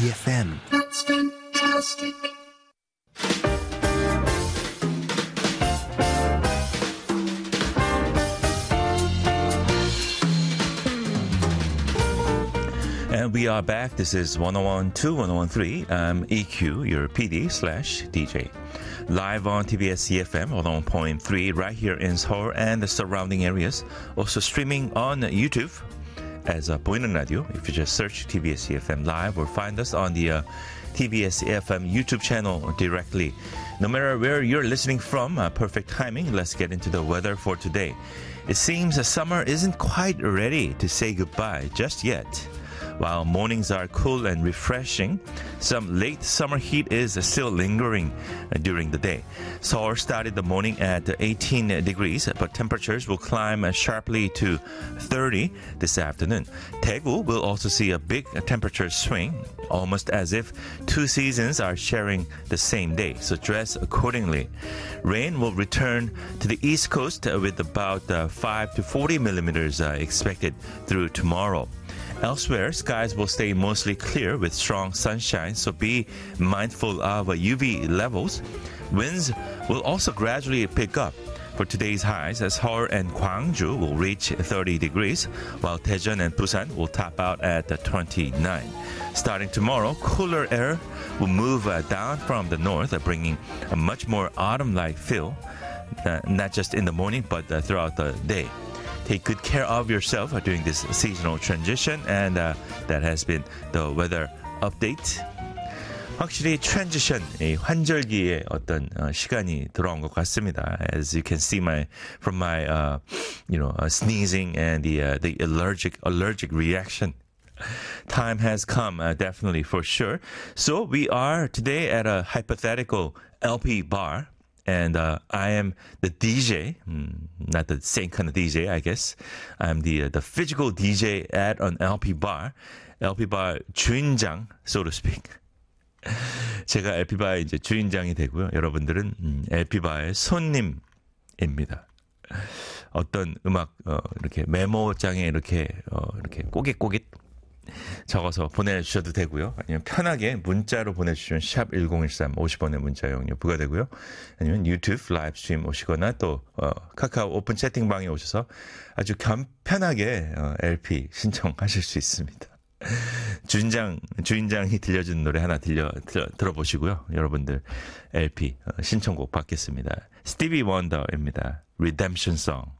EFM. That's fantastic. And we are back. This is 1012, 1013. I'm EQ, your PD/DJ. Live on TBS EFM 101.3 right here in Seoul and the surrounding areas. Also streaming on YouTube as a 보이는 radio. If you just search TBS EFM Live or find us on the TBS EFM YouTube channel directly. No matter where you're listening from, perfect timing. Let's get into the weather for today. It seems the summer isn't quite ready to say goodbye just yet. While mornings are cool and refreshing, some late summer heat is still lingering during the day. Seoul started the morning at 18 degrees, but temperatures will climb sharply to 30 this afternoon. Daegu will also see a big temperature swing, almost as if two seasons are sharing the same day, so dress accordingly. Rain will return to the East Coast with about 5 to 40 millimeters expected through tomorrow. Elsewhere, skies will stay mostly clear with strong sunshine, so be mindful of UV levels. Winds will also gradually pick up. For today's highs, Seoul and Gwangju will reach 30 degrees, while Daejeon and Busan will top out at 29. Starting tomorrow, cooler air will move down from the north, bringing a much more autumn-like feel, not just in the morning, but throughout the day. Take good care of yourself during this seasonal transition, and that has been the weather update. 확실히 transition, 환절기의 어떤 시간이 들어온 것 같습니다. As you can see from my sneezing and the allergic reaction. Time has come, definitely for sure. So we are today at a hypothetical LP bar. And I am the DJ, not the same kind of DJ, I guess. I'm the physical DJ at an LP bar 주인장, so to speak. 제가 LP 바의 이제 주인장이 되고요. 여러분들은 LP 바의 손님입니다. 어떤 음악 이렇게 메모장에 이렇게 꼬깃꼬깃 적어서 보내주셔도 되고요. 아니면 편하게 문자로 보내주시면 샵 1013 50원의 문자 이용료 부과되고요. 아니면 유튜브 라이브 스트림 오시거나 또 카카오 오픈 채팅방에 오셔서 아주 편하게 LP 신청하실 수 있습니다. 주인장이 들려주는 노래 하나 들어보시고요. 여러분들 LP 신청곡 받겠습니다. 스티비 원더입니다. Redemption Song.